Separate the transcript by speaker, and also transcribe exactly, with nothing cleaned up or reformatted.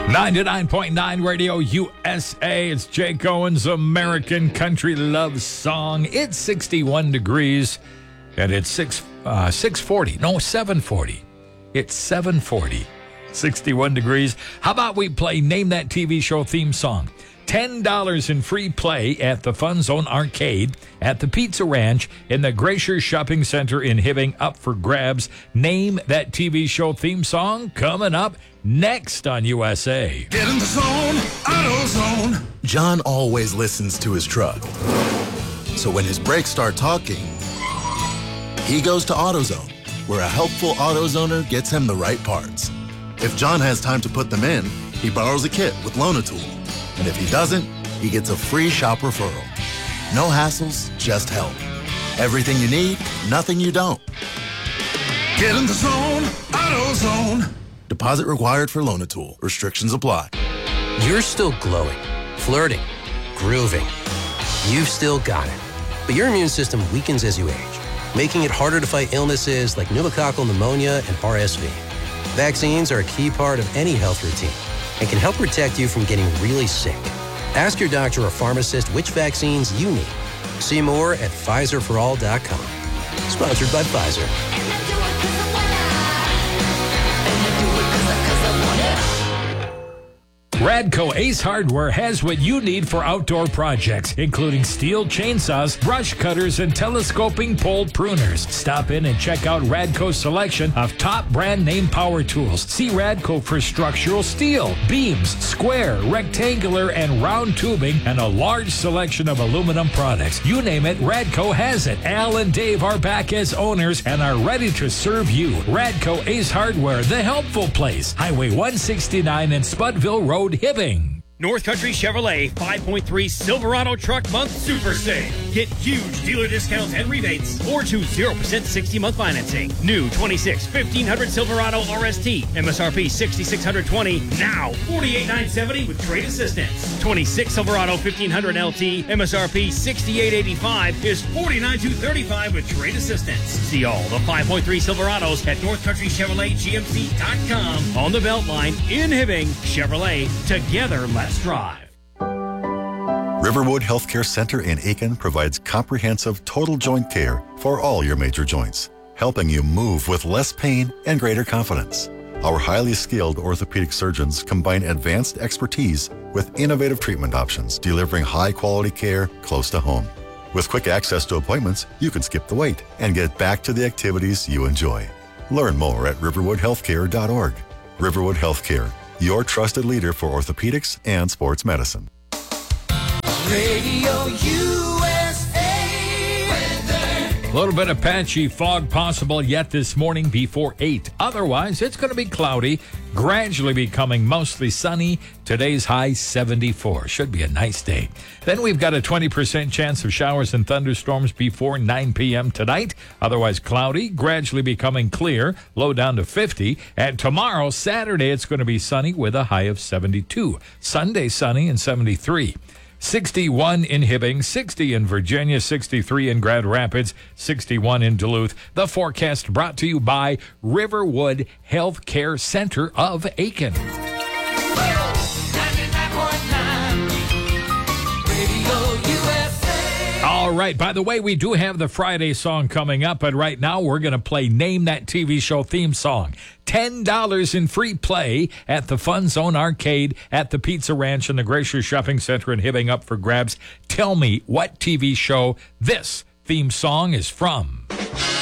Speaker 1: ninety-nine point nine Radio U S A. It's Jake Owen's American Country Love Song. It's sixty-one degrees, and it's six uh, six forty. No, seven forty. It's seven forty. sixty-one degrees. How about we play Name That T V Show theme song? ten dollars in free play at the Fun Zone Arcade at the Pizza Ranch in the Glacier Shopping Center in Hibbing, up for grabs. Name That T V Show theme song coming up next on U S A.
Speaker 2: Get in the zone, AutoZone.
Speaker 3: John always listens to his truck. So when his brakes start talking, he goes to AutoZone, where a helpful AutoZoner gets him the right parts. If John has time to put them in, he borrows a kit with Loan-A-Tool. And if he doesn't, he gets a free shop referral. No hassles, just help. Everything you need, nothing you don't.
Speaker 2: Get in the zone, AutoZone.
Speaker 3: Deposit required for Loan-A-Tool. Restrictions apply.
Speaker 4: You're still glowing, flirting, grooving. You've still got it. But your immune system weakens as you age, making it harder to fight illnesses like pneumococcal pneumonia and R S V. Vaccines are a key part of any health routine and can help protect you from getting really sick. Ask your doctor or pharmacist which vaccines you need. See more at Pfizer for all dot com. Sponsored by Pfizer.
Speaker 1: Radco Ace Hardware has what you need for outdoor projects, including steel chainsaws, brush cutters, and telescoping pole pruners. Stop in and check out Radco's selection of top brand name power tools. See Radco for structural steel, beams, square, rectangular, and round tubing, and a large selection of aluminum products. You name it, Radco has it. Al and Dave are back as owners and are ready to serve you. Radco Ace Hardware, the helpful place. Highway one sixty-nine and Spudville Road, Hibbing.
Speaker 5: North Country Chevrolet five point three Silverado Truck Month Super Sale. Get huge dealer discounts and rebates or choose zero percent sixty-month financing. New twenty-six fifteen hundred Silverado R S T. M S R P six thousand six hundred twenty dollars. Now forty-eight thousand nine hundred seventy dollars with trade assistance. twenty-six Silverado fifteen hundred L T. M S R P sixty-eight thousand eighty-five dollars is forty-nine thousand two hundred thirty-five dollars with trade assistance. See all the five point three Silverados at North Country Chevrolet G M C dot com. On the Beltline in Hibbing. Chevrolet, together let's drive.
Speaker 6: Riverwood Healthcare Center in Aiken provides comprehensive total joint care for all your major joints, helping you move with less pain and greater confidence. Our highly skilled orthopedic surgeons combine advanced expertise with innovative treatment options, delivering high-quality care close to home. With quick access to appointments, you can skip the wait and get back to the activities you enjoy. Learn more at riverwood healthcare dot org. Riverwood Healthcare, your trusted leader for orthopedics and sports medicine.
Speaker 2: Radio U S A weather.
Speaker 1: A little bit of patchy fog possible yet this morning before eight. Otherwise, it's going to be cloudy, gradually becoming mostly sunny. Today's high seventy-four. Should be a nice day. Then we've got a twenty percent chance of showers and thunderstorms before nine p.m. tonight. Otherwise cloudy, gradually becoming clear, low down to fifty. And tomorrow, Saturday, it's going to be sunny with a high of seventy-two. Sunday, sunny and seventy-three. sixty-one in Hibbing, sixty in Virginia, sixty-three in Grand Rapids, sixty-one in Duluth. The forecast brought to you by Riverwood Healthcare Center of Aiken. All right. By the way, we do have the Friday song coming up, but right now we're going to play Name That T V Show theme song. ten dollars in free play at the Fun Zone Arcade at the Pizza Ranch in the Glacier Shopping Center in Hibbing, up for grabs. Tell me what T V show this theme song is from.